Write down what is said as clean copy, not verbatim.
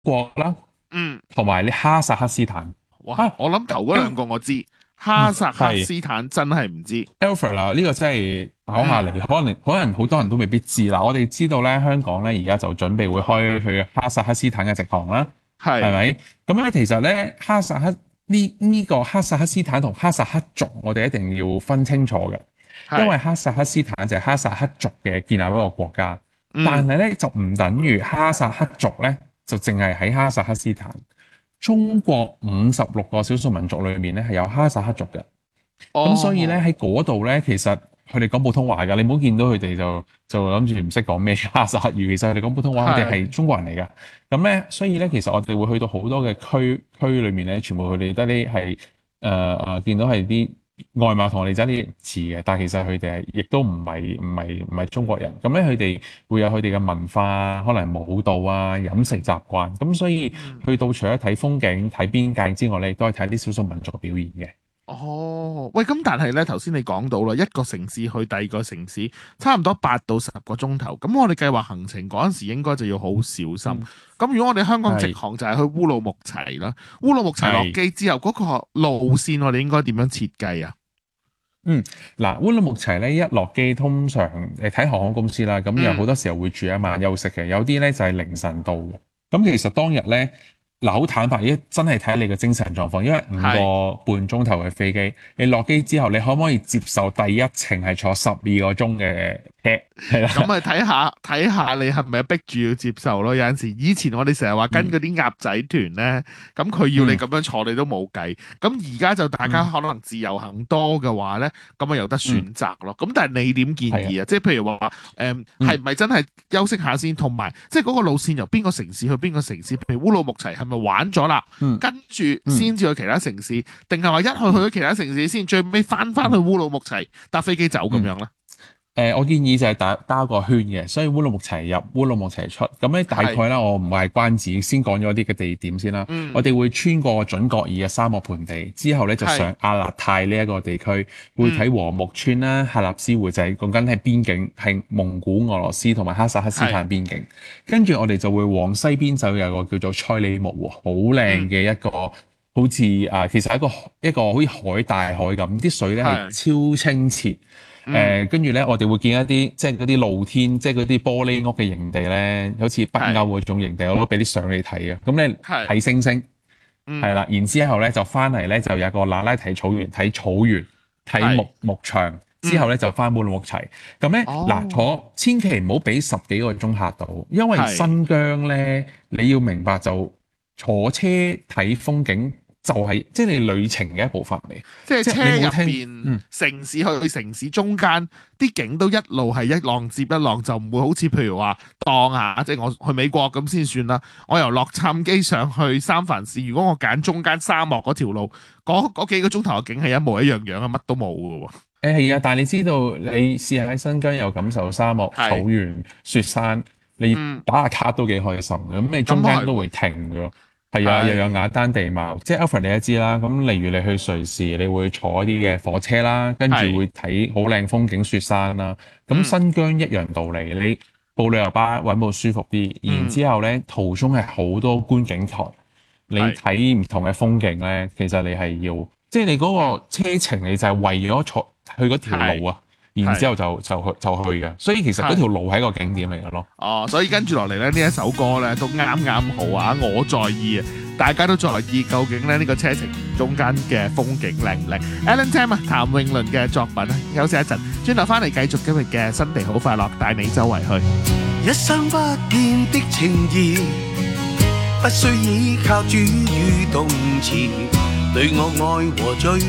國啦， 嗯， 同埋你哈薩克斯坦哇！ 啊。 我諗頭嗰兩個我知，哈薩克係斯坦真係唔知。 Alfred 啦，呢個真係考下嗯， 你，可能好多人都未必知啦。我哋知道咧，香港咧而家就準備會開去哈薩克斯坦嘅直航啦，係係咪？咁咧其實咧呢個哈薩克斯坦同哈薩克族，我哋一定要分清楚嘅，因為係， 哈薩克斯坦就係哈薩克族嘅建立一個國家，但嗯， 係咧就唔等於哈薩克族咧就淨係喺哈薩克斯坦。中國56個少數民族裏面咧係有哈薩克族嘅。咁所以咧哦， 喺嗰度咧，其實佢哋講普通話㗎，你唔好見到佢哋就諗住唔識講咩哈薩克語，其實佢哋講普通話，佢哋係， 係中國人嚟㗎。咁咧，所以咧，其實我哋會去到好多嘅區裏面咧，全部佢哋得啲係見到係啲外貌同我哋真係似嘅，但係其實佢哋係亦都唔係中國人。咁咧，佢哋會有佢哋嘅文化，可能舞蹈啊、飲食習慣。咁所以嗯。 去到除咗睇風景、睇邊界之外咧，亦都係睇啲少數民族嘅表現嘅。 哦，喂，咁但係咧，頭先你講到啦，一個城市去第二個城市，差唔多8到10個鐘頭。咁我哋計劃行程嗰陣時，應該就要好小心。 嗯， 咁如果我哋香港直係航就係去烏魯木齊啦，烏魯木齊落係。 機之後，嗰個路線我哋應該點樣設計啊？ 嗯，嗱，烏魯木齊咧一落機，通常睇航空公司啦，咁有好嗯， 多時候會住一晚休息嘅，有啲咧就係凌晨到嘅。咁其實當日咧，嗱好坦白，真係睇你嘅精神狀況，因為係。 5個半鐘頭嘅飛機，你落機之後，你可唔可以接受第一程係坐12個鐘嘅車？係啦， 咁咪睇下你係咪逼住要接受咯？有陣時以前我哋成日話跟嗯嗰啲鴨仔團咧，咁佢要你嗯咁樣坐，你都冇計。咁而家就大家嗯可能自由行多嘅話咧，咁咪有得嗯， 選擇咯。咁但係你點建係啊， 議啊？即係譬如話係嗯咪真係休息下先？同埋即係嗰個路線由邊個城市去邊個城市？譬如烏魯木齊係咪玩咗啦？ 嗯跟住嗯先至去其他城市，定係話一去咗其他城市先，最尾翻去嗯烏魯木齊搭飛機走咁嗯。 樣咧？ 我建議就係打個圈嘅，所以烏魯木齊入，烏魯木齊出。咁咧大概係， 啦，我唔係關子，先講咗啲嘅地點先啦。我嗯， 哋會穿過準國爾嘅沙漠盆地，之後咧就係， 上阿勒泰呢一個地區，會嗯。 睇和木村啦、喀納斯會就係講緊係邊境，係蒙古、俄羅斯同埋哈薩克斯係， 坦邊境。跟住我哋就會往西邊走，有個叫做塞里木湖，好靚嗯， 嘅一個，好似其實係一個好似海大海咁，啲水咧係係， 超清澈。 嗯， 跟住咧，我哋會見一啲即係嗰啲露天，即係嗰啲玻璃屋嘅營地咧，好似北歐係， 嗰種營地，我都俾啲相你睇嘅。咁你係， 睇星星係嗯， 啦，然之後咧就翻嚟咧就有個那拉提草原睇草原，睇係， 牧場，之後嗯， 咧就翻烏魯木齊。咁咧嗱， 哦， 千祈唔好俾10幾個鐘嚇到，因為係， 新疆咧你要明白就坐車睇風景就係即係你旅程嘅一部分嚟，即係即係車入你冇聽邊，城市去城市中間，啲景都一路係一浪接一浪，就唔會好似譬如話當下，即係我去美國咁先算啦。我由洛杉磯上去三藩市，如果我揀中間沙漠嗰條路，嗰幾個鐘頭嘅景係一模一樣樣啊，乜都冇嘅喎。 係啊，但係你知道，你試下喺新疆又感受沙漠、草係， 原、雪山，你嗯， 打下卡都幾開心嘅。咁你中咁係喎， 間都會停嘅，係啊，又有係， 雅丹地貌。即係 Alfred 你都知啦。咁例如你去瑞士，你會坐一啲嘅火車啦，跟住係， 會睇好靚風景、雪山啦。咁嗯， 新疆一樣道理，你報旅遊巴揾部舒服啲，然嗯， 之後咧途中係好多觀景台，你係， 睇唔同嘅風景咧，其實你係要，即係你嗰個車程，你就係為咗坐去嗰條路係， 啊，然之後就去嘅，所以其實嗰係。 條路係一個景點嚟嘅咯。 哦，所以跟住落嚟咧，呢一首歌咧都啱啱好啊！我在意啊，大家都在意究竟咧呢個車程中間嘅風景靚唔靚？Alan Tam 啊，譚詠麟嘅作品啊，休息一陣，轉頭翻嚟繼續今日嘅新地好快樂，帶你周圍去。 一生不變的情義，不需依靠主語動詞，對我愛和最